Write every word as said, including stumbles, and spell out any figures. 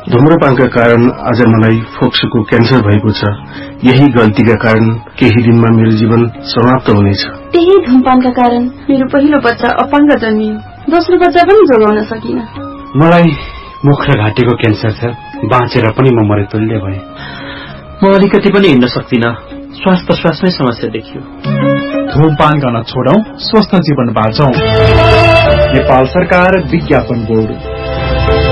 धूम्रपानका कारण आज मलाई फोक्सोको क्यान्सर भएको छ। यही गल्तीका कारण केही दिनमा मेरो जीवन समाप्त हुनेछ। यही धूमपानका कारण मेरो पहिलो बच्चा अपाङ्ग जन्मियो, दोस्रो बच्चा पनि जोगाउन सकिन। मलाई मुख र घाँटीको क्यान्सर छ, बाँचेर पनि म मरेतुल्य भएँ। म अलिकति पनि हिँड्न सक्दिनँ, श्वास प्रश्वासमै समस्या देखियो। धूमपान गर्न छोडौं, स्वस्थ जीवन बाँचौं। नेपाल सरकार विज्ञापन बोर्ड।